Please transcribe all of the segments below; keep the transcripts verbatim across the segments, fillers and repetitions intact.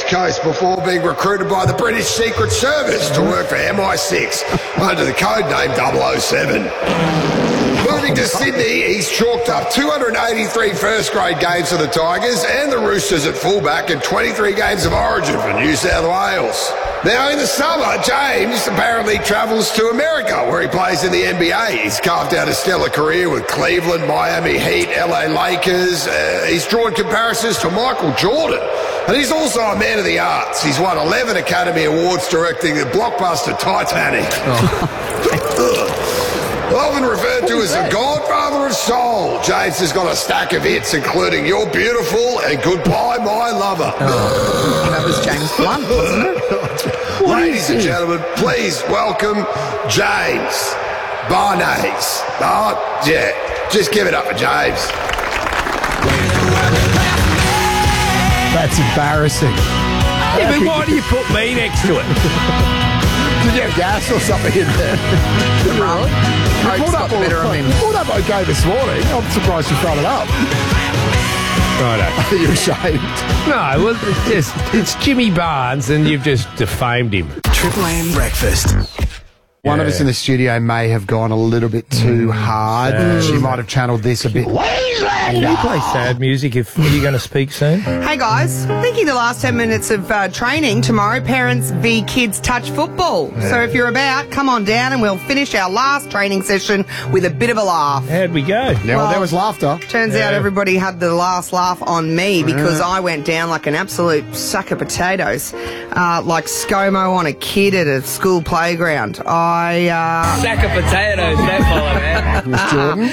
East Coast before being recruited by the British Secret Service to work for M I six under the code name double oh seven. Moving to Sydney, he's chalked up two hundred eighty-three first-grade games for the Tigers and the Roosters at fullback and twenty-three games of origin for New South Wales. Now, in the summer, James apparently travels to America, where he plays in the N B A. He's carved out a stellar career with Cleveland, Miami Heat, L A Lakers. Uh, he's drawn comparisons to Michael Jordan. And he's also a man of the arts. He's won eleven Academy Awards directing the blockbuster Titanic. Oh. Often referred to as the godfather of soul, James has got a stack of hits, including You're Beautiful and Goodbye, My Lover. Oh, that was James Blunt, wasn't it? Ladies and gentlemen, please welcome James Barnes. Oh, yeah, just give it up for James. That's embarrassing. Yeah, but why do you put me next to it? Did you have gas or something in there? Right. You pulled up, all, you pulled up okay this morning. I'm surprised you followed up. Righto. Are you ashamed? No, well, it's just, it's Jimmy Barnes and you've just defamed him. Triple M Breakfast. One Yeah. of us in the studio may have gone a little bit too hard. sad. She might have channeled this a bit. Can you play sad music if you're going to speak soon? Hey guys, thinking the last ten minutes of uh, training tomorrow, parents v kids touch football. So if you're about, come on down and we'll finish our last training session with a bit of a laugh. How'd we go? Now, well, Well, there was laughter. Turns Yeah. out everybody had the last laugh on me because I went down like an absolute sack of potatoes, uh, like ScoMo on a kid at a school playground. I uh, Sack of potatoes, that fella, man. Miss Jordan.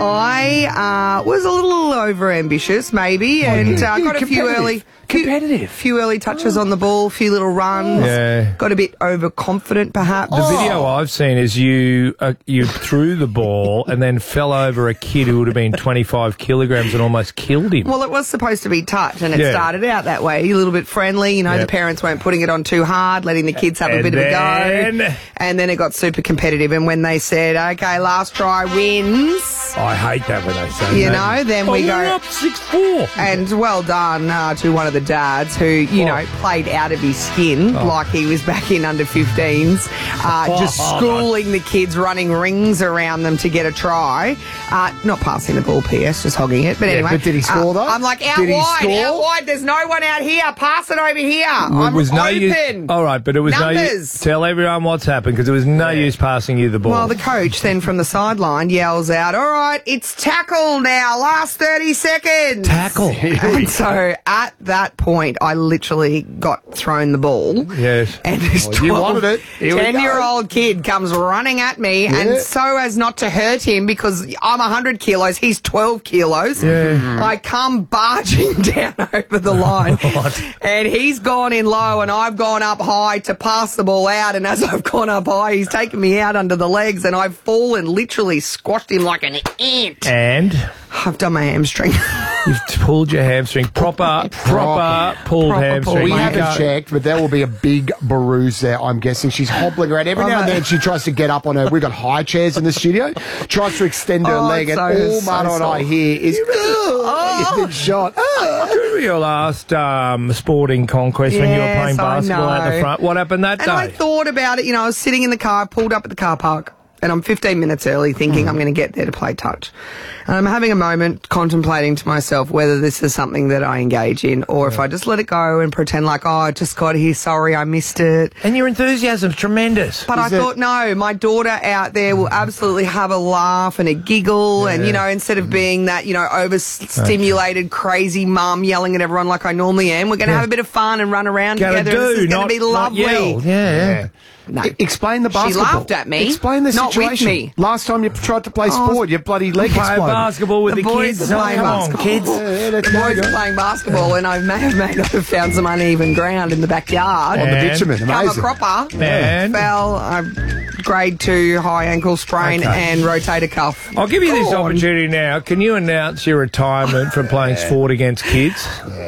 I uh, was a little over ambitious, maybe, and you- uh, you got a few competitive. early. Competitive. Few early touches on the ball, few little runs. Yeah. Got a bit overconfident, perhaps. The video I've seen is you uh, you threw the ball and then fell over a kid who would have been twenty-five kilograms and almost killed him. Well, it was supposed to be touch, and it Yeah. started out that way, a little bit friendly. You know, Yep. the parents weren't putting it on too hard, letting the kids have a And bit of a then- go. And then it got super competitive. And when they said, "Okay, last try wins," I hate that when they say you that. know, then Oh, we we're go. up six four. And well done uh, to one of the dads who, you know, played out of his skin like he was back in under fifteens, uh, just Oh. schooling the kids, running rings around them to get a try. Uh, not passing the ball, P S, just hogging it. But Yeah, anyway. but did he score, uh, though? I'm like, out Did he wide, score? out wide. There's no one out here. Pass it over here. I'm was no open. use. All right, but it was no use. Numbers. Tell everyone what's happened because it was no use passing you the ball. Well, the coach then from the sideline yells out, "All right, it's tackle now. Last thirty seconds." Tackle. And so at that point, I literally got thrown the ball. Yes. And this Well, you wanted it. Here we go. ten-year-old kid comes running at me, Yeah. and so as not to hurt him, because I'm one hundred kilos, he's twelve kilos, I come barging down over the line. And he's gone in low, and I've gone up high to pass the ball out, and as I've gone up high, he's taken me out under the legs, and I've fallen, literally squashed him like an ant. And I've done my hamstring. you've pulled your hamstring. Proper, proper pulled Proper hamstring. pulled. We Oh my haven't God. checked, but there will be a big bruise there, I'm guessing. She's hobbling around. Every Oh, now and mate. then she tries to get up on her. We've got high chairs in the studio. Tries to extend her Oh, leg, and so- all so Mano and I soft. hear is, oh, you've been shot. Oh. Remember your last um, sporting conquest when you were Yes, playing I basketball out the know. front? What happened that And day? I thought about it, you know, I was sitting in the car, pulled up at the car park, and I'm fifteen minutes early thinking I'm going to get there to play touch. And I'm having a moment contemplating to myself whether this is something that I engage in or if I just let it go and pretend like, oh, I just got here, sorry, I missed it. And your enthusiasm's tremendous. But I it- thought, no, my daughter out there will absolutely have a laugh and a giggle. And, you know, instead of being that, you know, overstimulated, crazy mum yelling at everyone like I normally am, we're going to Yeah. have a bit of fun and run around Gotta together. do, This is going not, to be not lovely. yell. Yeah. No. E- Explain the She basketball. laughed at me. Explain the Not with situation. me. Last time you tried to play Oh, sport, your bloody leg Play exploded. basketball with the, The boys kids. are Oh, playing come on, basketball. kids. Yeah, that's The there you boys go. are playing basketball, and I may have made have found some uneven ground in the backyard. On the And- bitumen, Cover amazing. cropper. And? Fell. I grade two high ankle sprain Okay. and rotator cuff. I'll give you this Go on. opportunity now. Can you announce your retirement from playing sport against kids?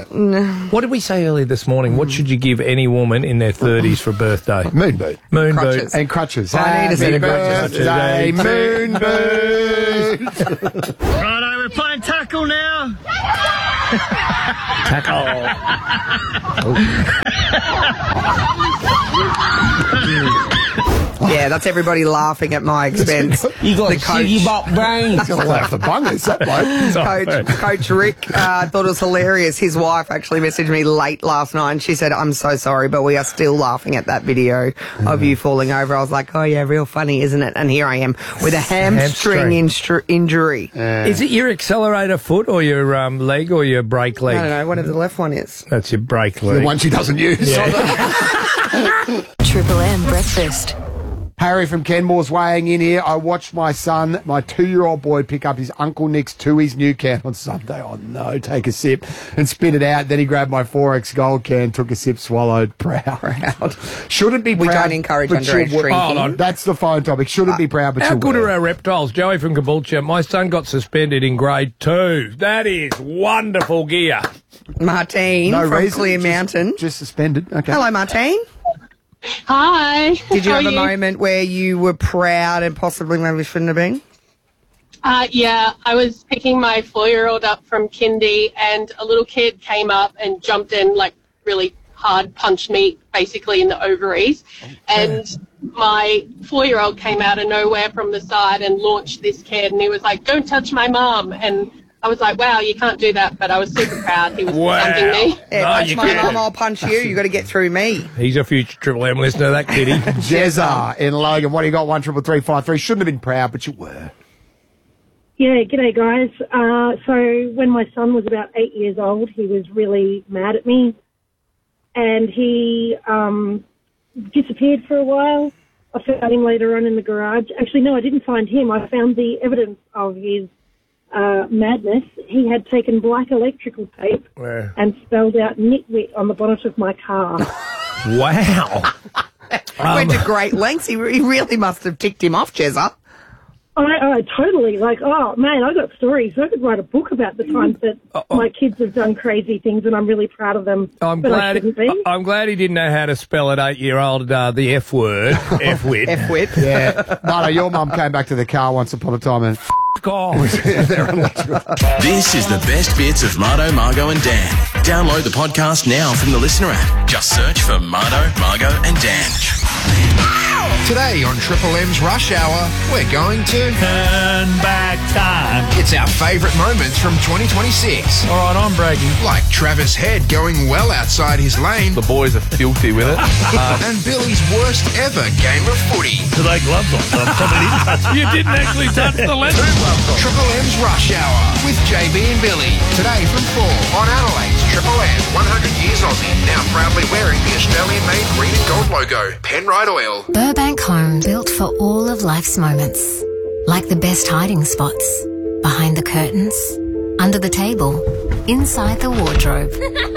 What did we say earlier this morning? What should you give any woman in their thirties for a birthday? Moon boot. Moon Crutches. boot. And crutches. I need a set Happy of crutches. birthday, moon boot. Righto, we're playing tackle now. Tackle. Yeah, that's everybody laughing at my expense. You got the coach. Siggy Bop brains. Gonna laugh the bungers, that bloke. Coach, Coach Rick uh, thought it was hilarious. His wife actually messaged me late last night and she said, I'm so sorry, but we are still laughing at that video of you falling over. I was like, oh, yeah, real funny, isn't it? And here I am with a hamstring, Hamstring. instru- injury. Is it your accelerator foot or your um, leg or your brake leg? I don't know, whatever the left one is. That's your brake The leg. one she doesn't use. Triple M breakfast. Harry from Kenmore's weighing in here. I watched my son, my two-year-old boy, pick up his Uncle Nick's Tooheys new can on Sunday. Oh, no, take a sip and spit it out. Then he grabbed my four X Gold can, took a sip, swallowed. Proud. Proud. Shouldn't be We proud. don't encourage but underage should- drinking. Hold on. That's the phone topic. Shouldn't be proud, but How should good will. are our reptiles? Joey from Caboolture. My son got suspended in grade two. That is wonderful gear. Martine No from reason, Clear just- Mountain. Just suspended. Okay. Hello, Martine. Hi. Did you How have are a moment where you were proud and possibly maybe shouldn't have been? Uh, yeah, I was picking my four-year-old up from kindy, and a little kid came up and jumped in, like, really hard, punched me basically in the ovaries. And my four-year-old came out of nowhere from the side and launched this kid, and he was like, "Don't touch my mum." And I was like, wow, you can't do that, but I was super proud. He was Wow. pumping me. Yeah, No, punch you my can't. mum, I'll punch you. You got to get through me. He's a future Triple M listener, that kitty. Jezza in Logan. What do you got? One triple three five three. Shouldn't have been proud, but you were. Yeah, g'day guys. Uh, so when my son was about eight years old, he was really mad at me, and he um, disappeared for a while. I found him later on in the garage. Actually, no, I didn't find him. I found the evidence of his uh, madness. He had taken black electrical tape Wow. and spelled out nitwit on the bonnet of my car. Wow. Went to great lengths. He, he really must have ticked him off, Jezza. I, I totally, like, oh, man, I got stories. I could write a book about the times that my kids have done crazy things, and I'm really proud of them. I'm but I glad. shouldn't be. I'm glad he didn't know how to spell at eight-year-old uh, the F word, F-wit. F-wit. Yeah. No, no, your mum came back to the car once upon a time and God. This is the best bits of Marto, Margo and Dan. Download the podcast now from the Listener app. Just search for Marto, Margo and Dan. Today on Triple M's Rush Hour, we're going to Turn back time. It's our favourite moments from twenty twenty-six. All right, I'm bragging. Like Travis Head going well outside his lane. The boys are filthy with it. Uh, and Billy's worst ever game of footy. Because I gloves on, so I probably didn't touch. You didn't actually touch the left. Triple M's Rush Hour with J B and Billy. Today from four on Adelaide's Triple M. one hundred years Aussie. Now proudly wearing the Australian-made green and gold logo. Penrite Oil. Burbank Home, built for all of life's moments. Like the best hiding spots. Behind the curtains. Under the table. Inside the wardrobe.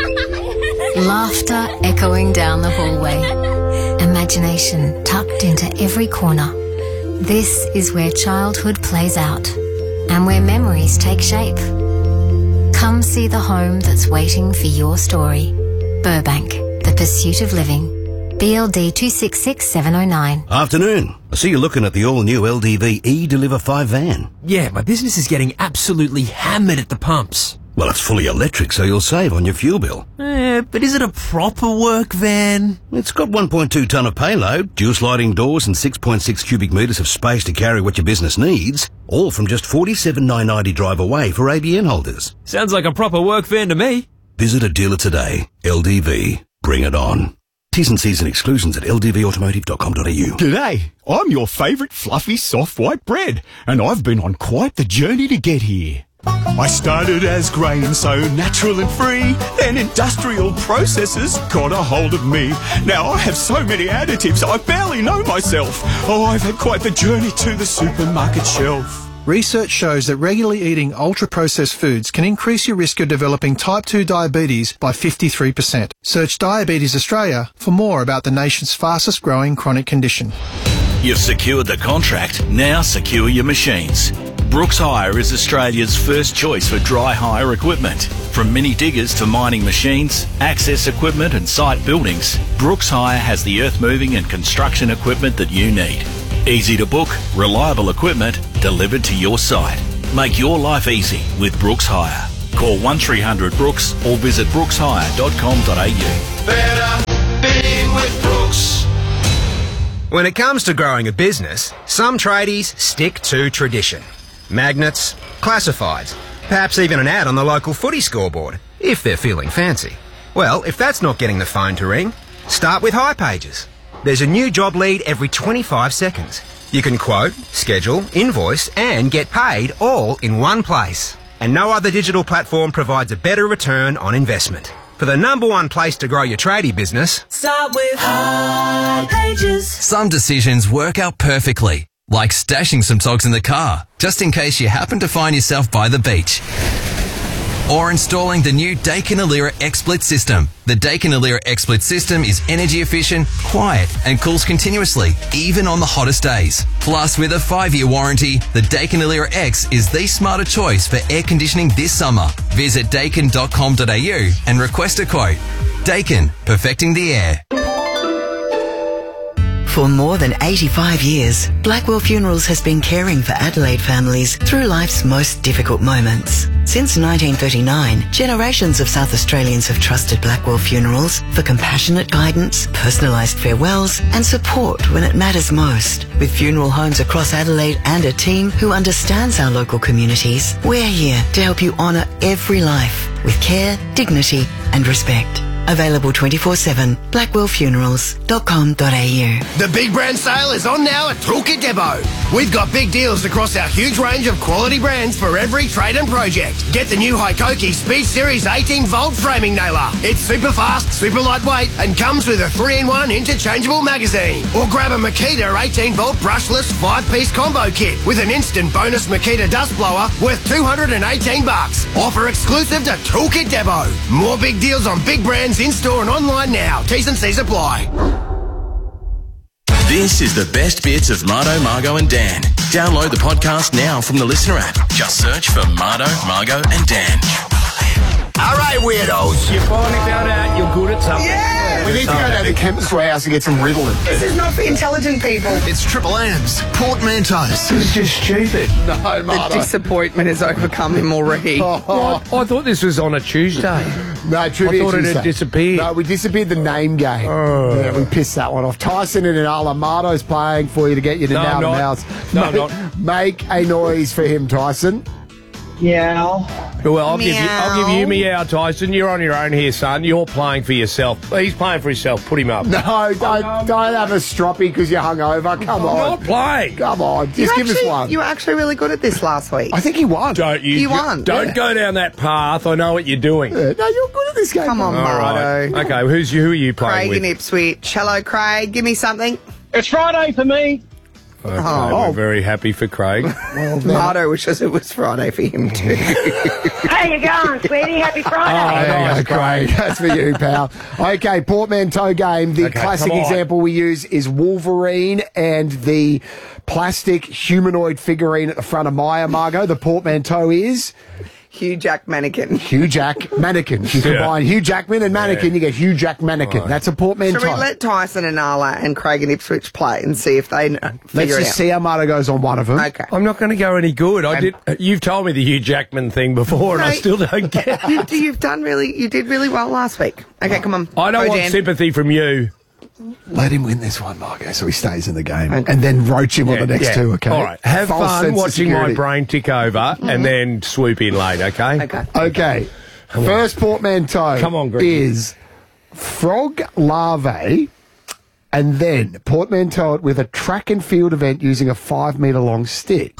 Laughter echoing down the hallway. Imagination tucked into every corner. This is where childhood plays out. And where memories take shape. Come see the home that's waiting for your story. Burbank, the pursuit of living. B L D two six six seven oh nine. Afternoon. I see you're looking at the all-new L D V E-Deliver five van. Yeah, my business is getting absolutely hammered at the pumps. Well, it's fully electric, so you'll save on your fuel bill. Eh, but is it a proper work van? It's got one point two tonne of payload, dual sliding doors and six point six cubic metres of space to carry what your business needs, all from just forty-seven thousand nine hundred ninety drive away for A B N holders. Sounds like a proper work van to me. Visit a dealer today. L D V. Bring it on. T's and C's and exclusions at l d v automotive dot com dot a u. G'day, I'm your favourite fluffy soft white bread, and I've been on quite the journey to get here. I started as grain, so natural and free, then industrial processes got a hold of me. Now I have so many additives, I barely know myself. Oh, I've had quite the journey to the supermarket shelf. Research shows that regularly eating ultra-processed foods can increase your risk of developing type two diabetes by fifty-three percent. Search Diabetes Australia for more about the nation's fastest growing chronic condition. You've secured the contract, now secure your machines. Brooks Hire is Australia's first choice for dry hire equipment. From mini diggers to mining machines, access equipment and site buildings, Brooks Hire has the earth moving and construction equipment that you need. Easy to book, reliable equipment delivered to your site. Make your life easy with Brooks Hire. Call one three hundred Brooks or visit brooks hire dot com dot a u. Better being with When it comes to growing a business, some tradies stick to tradition. Magnets, classifieds, perhaps even an ad on the local footy scoreboard, if they're feeling fancy. Well, if that's not getting the phone to ring, start with hipages. There's a new job lead every twenty-five seconds. You can quote, schedule, invoice and get paid all in one place. And no other digital platform provides a better return on investment. For the number one place to grow your tradie business, start with hipages. Some decisions work out perfectly, like stashing some togs in the car, just in case you happen to find yourself by the beach. Or installing the new Daikin Alira XSplit system. The Daikin Alira XSplit system is energy efficient, quiet and cools continuously, even on the hottest days. Plus, with a five-year warranty, the Daikin Alira X is the smarter choice for air conditioning this summer. Visit daikin dot com dot a u and request a quote. Daikin, perfecting the air. For more than eighty-five years, Blackwell Funerals has been caring for Adelaide families through life's most difficult moments. Since nineteen thirty-nine, generations of South Australians have trusted Blackwell Funerals for compassionate guidance, personalised farewells and support when it matters most. With funeral homes across Adelaide and a team who understands our local communities, we're here to help you honour every life with care, dignity and respect. Available twenty-four seven, blackwell funerals dot com dot a u. The big brand sale is on now at Toolkit Depot. We've got big deals across our huge range of quality brands for every trade and project. Get the new Hikoki Speed Series eighteen volt framing nailer. It's super fast, super lightweight and comes with a three in one interchangeable magazine. Or grab a Makita eighteen volt brushless five piece combo kit with an instant bonus Makita dust blower worth two hundred eighteen bucks. Offer exclusive to Toolkit Depot. More big deals on big brands in-store and online now. T's and C's apply. This is the best bits of Mardo, Margo and Dan. Download the podcast now from the Listener app. Just search for Mardo, Margo and Dan. All right, weirdos. You finally found out you're good at something. Yeah. We need to go down to Chemistry House and get some Ritalin. This is not for intelligent people. It's Triple M's, portmanteaus. It's just stupid. No, The Mardo. disappointment has overcome him already. Well, I, I thought this was on a Tuesday. No, Trivia I thought it Tuesday. had disappeared. No, we disappeared the name game. Oh. Yeah, we pissed that one off. Tyson and Inala, Mardo's playing for you to get you to No, now I'm to not. mouse. No, I'm make, not. make a noise for him, Tyson. Yeah. Well, I'll give you, I'll give you Meow. meow, Tyson. You're on your own here, son. You're playing for yourself. He's playing for himself. Put him up. No, don't, don't have a stroppy because you're hungover. Come I'm on. not playing. Come on. Just You give actually, us one. You were actually really good at this last week. I think he won. Don't you? You won. Don't Yeah. go down that path. I know what you're doing. Yeah, no, you're good at this game. Come on, All right. Mardo. Okay. Who's you? Who are you playing Craig in with? Ipswich. Hello, Craig. Give me something. It's Friday for me. Okay, Oh. we're very happy for Craig. Well, then- Mardo wishes it was Friday for him too. How you going, sweetie? Happy Friday. There you go, Craig. That's for you, pal. Okay, portmanteau game. The Okay, classic come on. example we use is Wolverine and the plastic humanoid figurine at the front of Maya, Margot. The portmanteau is Hugh Jack Mannequin. Hugh Jack Mannequin. You Yeah. combine Hugh Jackman and Mannequin, you get Hugh Jack Mannequin. That's a portmanteau. Should we let Tyson and Nala and Craig and Ipswich play and see if they uh, Let's figure it just out? see how Marta goes on one of them. Okay. I'm not going to go any good. I did. uh, You've told me the Hugh Jackman thing before, and I Right. still don't get it. you, you've done really, you did really well last week. Okay, come on. I don't Go, want Dan. sympathy from you. Let him win this one, Margot, so he stays in the game. And then roach him on the next yeah. two, okay? All right. Have False fun sense of watching my security. brain tick over and then swoop in late, okay? Okay. Okay. First portmanteau Come on, Greg. is frog larvae and then portmanteau it with a track and field event using a five metre long stick.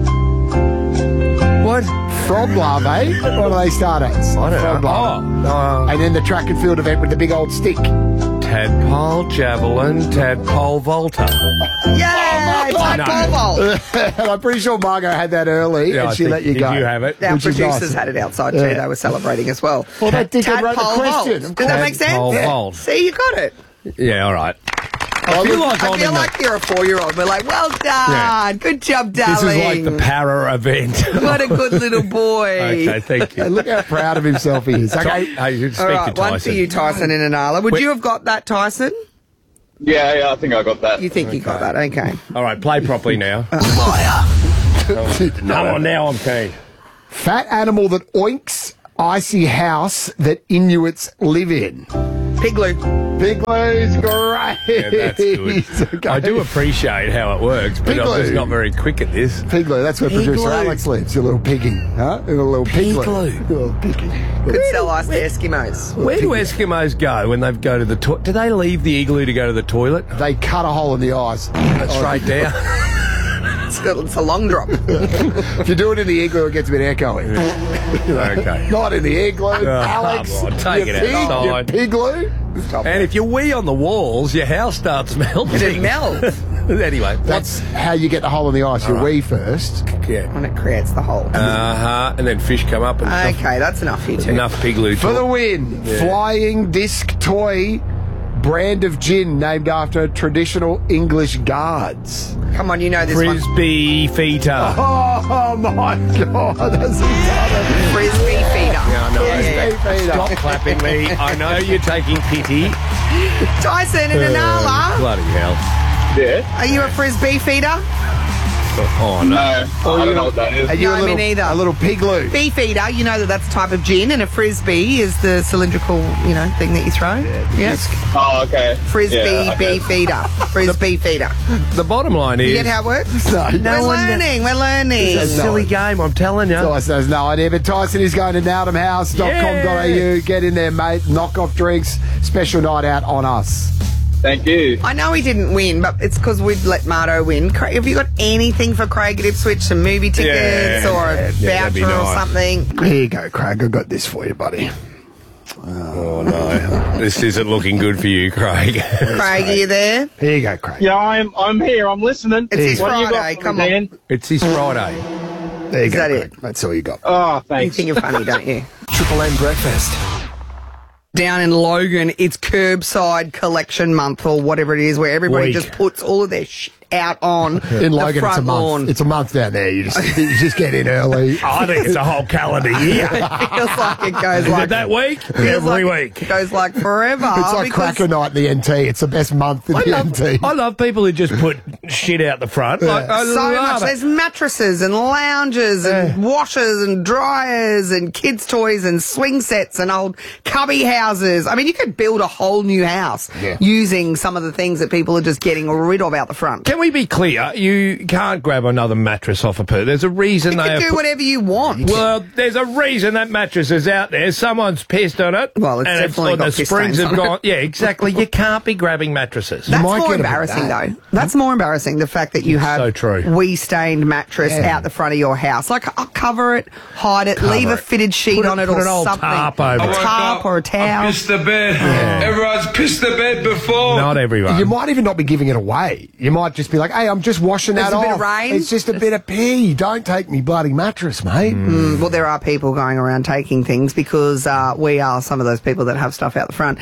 What? Frog larvae, what do they start as? I don't Frog know. larvae. Oh, uh, And then the track and field event with the big old stick. tadpole, javelin, tadpole, volta. Yay! Oh, Tadpole vault. And I'm pretty sure Margot had that early Yeah, and I she think- let you did go. you have it? Our Which is producers nice. had it outside too. Yeah. They were celebrating as well. Well, that dickhead wrote the Tadpole question. vault. Does that make sense? Tadpole Yeah. vault. See, you got it. Yeah, all right. I I feel like I I'm feel in like you're a four-year-old. We're like, well done. Yeah. Good job, the, this darling. is like the para event. What a good little boy. Okay, thank you. Hey, look how proud of himself he is. Okay. Hey, you speak All right, to one Tyson. for you, Tyson and Anala. Would Wait. you have got that, Tyson? Yeah, yeah, I think I got that. You think you got that? Okay. All right, play properly now. Liar. Come on, now I'm keen. Fat animal that oinks icy house that Inuits live in. Pigloo. Pigloo's great. Yeah, that's good. Okay. I do appreciate how it works, but I'm Pigloo. just not very quick at this. Pigloo, that's where producer Pigloo. Alex lives. A little piggy, huh? A little pigloo. Pigloo. A little piggy. Could sell us to Eskimos. Where do Eskimos go when they go to the toilet? Do they leave the igloo to go to the toilet? They cut a hole in the ice. Straight down. It's, got, it's a long drop. If you do it in the igloo, it gets a bit echoey. Okay. Not in the igloo, Oh, Alex. come on, take you it pig, outside. You pigloo. Stop And if you wee on the walls, your house starts melting. It melts. Anyway, That's how you get the hole in the ice. You All right. wee first. yeah. When it creates the hole. Uh huh. And then fish come up and stuff. Okay, that's enough for you two. Enough pigloo For the talk. win, Yeah. Flying Disc Toy brand of gin named after traditional English guards. Come on, you know this one. Frisbee feeder. Oh, my God, that's a Frisbee feeder. Yeah, I know. Yeah. Frisbee feeder. Stop clapping me. I know you're taking pity. Tyson and Anala, Bloody hell. Yeah. are you a Frisbee feeder? Oh, no. No, I don't know what that is. Are you No, a me little, neither. A little pigloo. Bee feeder, you know that that's a type of gin, and a Frisbee is the cylindrical, you know, thing that you throw. Yes. Oh, okay. Frisbee Yeah, okay. bee feeder. Frisbee feeder. The bottom line You is... get how it works? No, we're one- learning, we're learning. It's a silly game, I'm telling you. Tyson has no idea, but Tyson is going to nowdom house dot com dot a u. Get in there, mate. Knock off drinks. Special night out on us. Thank you. I know he didn't win, but it's because we'd let Marto win. Craig, have you got anything for Craig at Ipswich? Some movie tickets Yeah. or a Yeah, that'd be voucher or nice. something? Here you go, Craig. I've got this for you, buddy. Oh, no. This isn't looking good for you, Craig. Craig, are you there? Here you go, Craig. Yeah, I'm I'm here. I'm listening. It's his What do you got Friday, for come me, on. Dan? It's this Friday. There you Is go, that Craig. it? That's all you got. Oh, You thanks. think you're funny, don't you? Triple M breakfast. Down in Logan, it's curbside collection month or whatever it is, where everybody Week. just puts all of their shit out on In the Logan, front it's a month. lawn. It's a month down there. You just you just get in early. I think it's a whole calendar year. It feels like it goes Is like it that week? feels Every like week. It goes like forever. It's like because- cracker night in the N T. It's the best month in I the love, N T. I love people who just put shit out the front. Like, I so love much. it. There's mattresses and lounges and washers and dryers and kids' toys and swing sets and old cubby houses. I mean, you could build a whole new house Yeah. using some of the things that people are just getting rid of out the front. Can we be clear? You can't grab another mattress off a person. There's a reason You they can have do put- whatever you want. Well, there's a reason that mattress is out there. Someone's pissed on it. Well, it's and definitely or got the piss springs stains have on it. gone. Yeah, exactly. You can't be grabbing mattresses. That's might more get a bit embarrassing, bad. though. That's more embarrassing, the fact that you have So true. wee-stained mattress Yeah. out the front of your house. Like, I'll cover it, hide it, Cover leave a it. fitted sheet Put it- on it put or an old something. tarp over a it. tarp or a towel. Pissed the bed. Everyone's pissed the bed before. Not everyone. You might even not be giving it away. You might just be like, hey, I'm just washing There's that a off. bit of rain. It's just a bit of pee. Don't take me bloody mattress, mate. Mm, well, there are people going around taking things because uh, we are some of those people that have stuff out the front.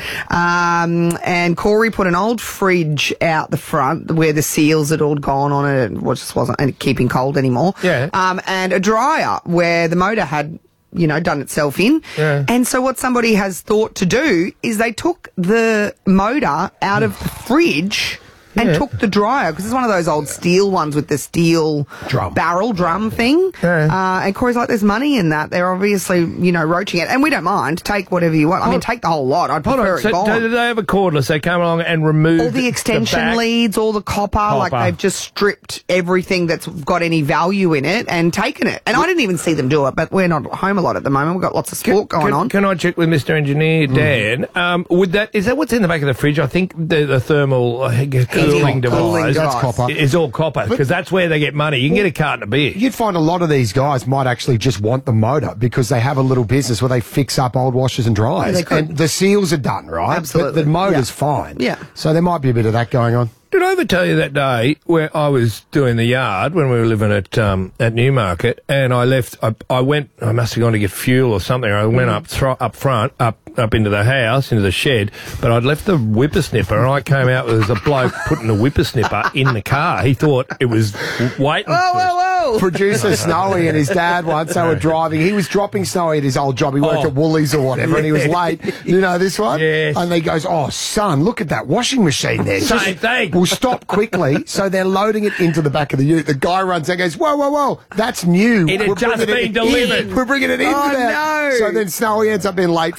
Um, and Corey put an old fridge out the front where the seals had all gone on it and just wasn't keeping cold anymore. Yeah. Um, and a dryer where the motor had, you know, done itself in. Yeah. And so what somebody has thought to do is they took the motor out of the fridge and Yeah. took the dryer, because it's one of those old steel ones with the steel Drum. barrel drum thing. Yeah. Uh, and Corey's like, there's money in that. They're obviously, you know, roaching it. And we don't mind. Take whatever you want. I mean, take the whole lot. I'd Hold prefer on. it So gone. do they have a cordless? They come along and remove All the extension back? leads, all the copper, like Copper. they've just stripped everything that's got any value in it and taken it. And I didn't even see them do it, but we're not home a lot at the moment. We've got lots of sport going can, on. Can I check with Mister Engineer Dan? Um, would that is that what's in the back of the fridge? I think the, the thermal uh, cooling device. cooling That's device. copper. It's all copper because that's where they get money. You can get a carton of beer. You'd find a lot of these guys might actually just want the motor because they have a little business where they fix up old washers and dryers. They could. And the seals are done, right? Absolutely. But the motor's Yeah. fine. Yeah. So there might be a bit of that going on. Did I ever tell you that day where I was doing the yard when we were living at um, at Newmarket, and I left? I, I went. I must have gone to get fuel or something. I went up thro- up front, up up into the house, into the shed, but I'd left the whippersnipper, and I came out with a bloke putting the whippersnipper in the car. He thought it was waiting. Whoa, for us. whoa, whoa. Producer Snowy and his dad once, they were driving. He was dropping Snowy at his old job. He worked Oh. at Woolies or whatever, and he was late. You know this one? Yes. And he goes, oh, son, look at that washing machine there. Same thing. We'll stop quickly. So they're loading it into the back of the ute. The guy runs out and goes, whoa, whoa, whoa, that's new. It had We're just bringing been in. delivered. We're bringing it in Oh, now. no. So then Snowy ends up being late for work, and his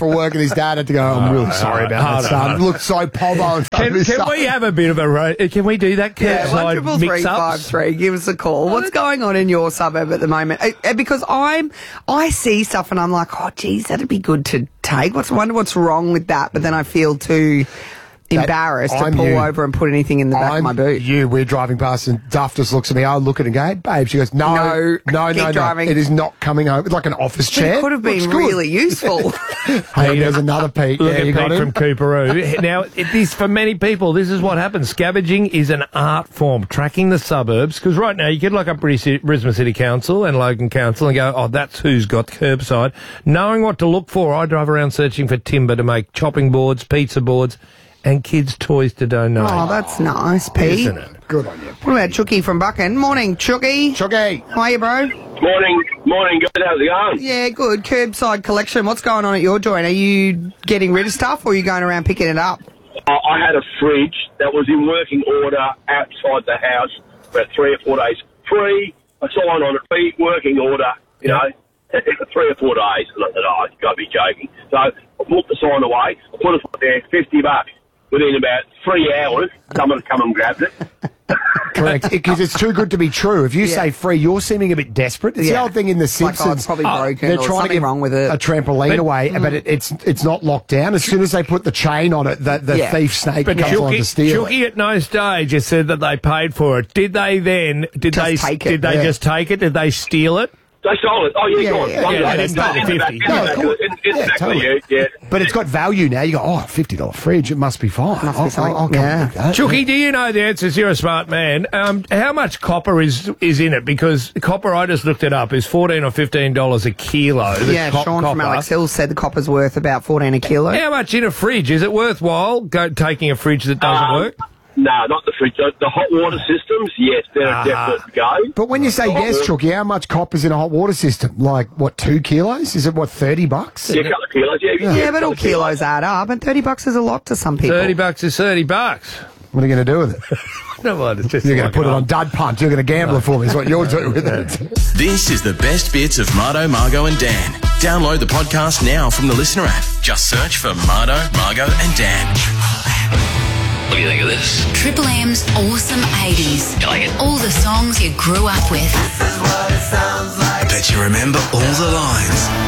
his dad had to go, I'm really sorry about that, son. Looked so povo in front Can, of his can son. we have a bit of a ro- Can we do that? Yeah, one triple three mix-ups? five three. Give us a call. What's going on in your suburb at the moment? Uh, uh, Because I'm, I see stuff and I'm like, oh, geez, that'd be good to take. What's I wonder what's wrong with that? But then I feel too embarrassed I'm to pull you. over and put anything in the back I'm of my boot. you. We're driving past and Duff just looks at me. I look at her and go, hey, babe. She goes, no, No, no, keep no, no. driving. It is not coming home. It's like an office But chair. it could have Looks been good. really useful. Hey, there's another Pete. Look Yeah, at you got Pete him. from Cooperoo. Now, it is for many people. This is what happens. Scavenging is an art form, tracking the suburbs. Because right now you could look up Brisbane Brisbane City Council and Logan Council and go, oh, that's who's got curbside. Knowing what to look for, I drive around searching for timber to make chopping boards, pizza boards, and kids' toys to donate. Oh, that's nice, Pete. Isn't it? Good on you. What about Chucky from Buchan? Morning, Chucky. Chucky. How are you, bro? Morning, morning, good. How's it going? Yeah, good. Curbside collection. What's going on at your joint? Are you getting rid of stuff or are you going around picking it up? I, I had a fridge that was in working order outside the house for about three or four days. Free, a sign on it, free, working order, you know, three or four days. And I said, oh, you've got to be joking. So I put the sign away, I put it there, fifty bucks. Within about three hours, someone come and grabbed it. Correct, because it's too good to be true. If you Yeah. say free, you're seeming a bit desperate. It's the Yeah. old thing in The Like, oh, Simpsons. it's probably broken They're or trying to something give wrong with it. a trampoline But- away, but it, it's it's not locked down. As soon as they put the chain on it, the, the Yeah. thief snake But comes on Chucky, to steal it. Chucky at no stage has said that they paid for it. Did they then? Did Just they? take it, did they yeah. just take it? Did they steal it? They stole it. Oh, yeah, Yeah, go on. yeah, One yeah, day. they didn't pay the In the back- fifty. in the No, back- cool. in- in Yeah, the back of totally. you, yeah. But it's got value now. You go, oh, fifty dollar fridge, it must be fine. Must be I'll, something. I'll, I'll come Yeah. with that. Chucky, do you know the answers? You're a smart man. Um, how much copper is is in it? Because copper, I just looked it up, is fourteen or fifteen dollars a kilo. The Yeah, co- Sean from copper. Alex Hill said the copper's worth about fourteen a kilo. How much in a fridge? Is it worthwhile go, taking a fridge that doesn't Um, work? No, not the fridge. The, the hot water systems, yes, they're Ah. a definite go. But when you say The hot yes, water- Chucky, how much copper's in a hot water system? Like, what, two kilos? Is it, what, thirty bucks? Yeah, a couple of kilos, yeah. Yeah, yeah, but all couple of kilos. kilos add up, and thirty bucks is a lot to some people. Thirty bucks is thirty bucks. What are you going to do with it? No, well, it's just You're going like to put it an on dud punt. You're going to gamble it for me, is what you're doing with it. This is the best bits of Mardo, Margo and Dan. Download the podcast now from the Listener app. Just search for Mardo, Margo and Dan. What do you think of this? Triple M's awesome eighties. You like it? All the songs you grew up with. Bet you remember all the lines.